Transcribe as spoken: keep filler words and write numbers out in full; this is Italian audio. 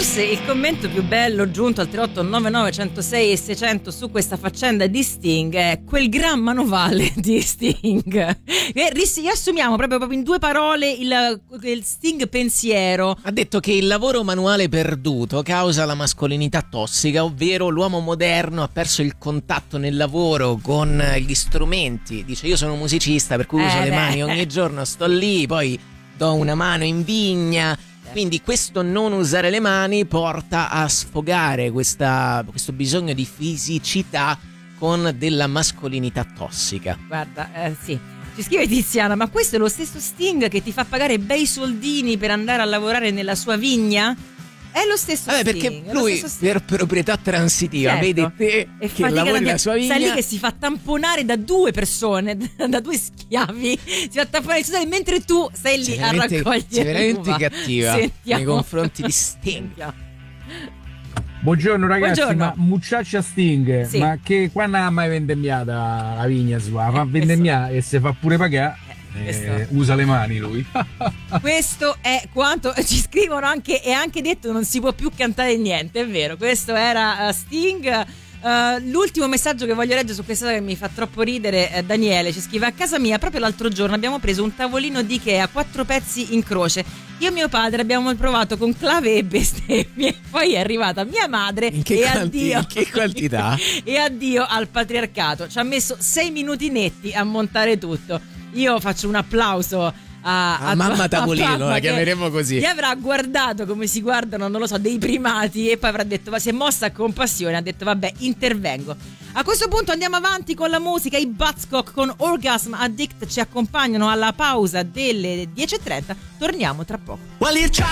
Forse il commento più bello giunto al tre otto nove nove uno zero sei e seicento su questa faccenda di Sting è quel gran manovale di Sting. E riassumiamo proprio, proprio in due parole il, il Sting pensiero. Ha detto che il lavoro manuale perduto causa la mascolinità tossica, ovvero l'uomo moderno ha perso il contatto nel lavoro con gli strumenti. Dice: io sono musicista, per cui eh uso beh. le mani ogni giorno, sto lì, poi do una mano in vigna. Quindi questo non usare le mani porta a sfogare questa, questo bisogno di fisicità con della mascolinità tossica. Guarda, eh, sì. Ci scrive Tiziana: ma questo è lo stesso Sting che ti fa pagare bei soldini per andare a lavorare nella sua vigna? È lo stesso Vabbè, Sting. perché lui per proprietà transitiva, certo, vedi te e che lavori nella sua vigna. Sta lì che si fa tamponare da due persone, da due schiavi. Si fa tamponare mentre tu sei lì a raccogliere. Sei veramente l'uva. cattiva Sentiamo. nei confronti di Sting. Buongiorno ragazzi, Buongiorno. ma mucciaccia Sting, Sì. ma che quando ha mai vendemmiata la vigna sua? Fa vendemmiare e se fa pure pagare. Eh, usa le mani lui. Questo è quanto ci scrivono anche, e anche detto non si può più cantare niente, è vero. Questo era uh, Sting. Uh, l'ultimo messaggio che voglio leggere su questa cosa che mi fa troppo ridere, eh, Daniele ci scrive: a casa mia proprio l'altro giorno abbiamo preso un tavolino di Ikea, quattro pezzi in croce, io e mio padre abbiamo provato con clave e bestemmie, poi è arrivata mia madre in che e quanti, addio in che quantità? e addio al patriarcato. Ci ha messo sei minuti netti a montare tutto. Io faccio un applauso a, a, a mamma Tavolino, la chiameremo così. Che avrà guardato come si guardano, non lo so, dei primati, e poi avrà detto, ma si è mossa con passione, ha detto vabbè, intervengo. A questo punto andiamo avanti con la musica. I Buzzcock con Orgasm Addict ci accompagnano alla pausa delle dieci e trenta. Torniamo tra poco. Well, you try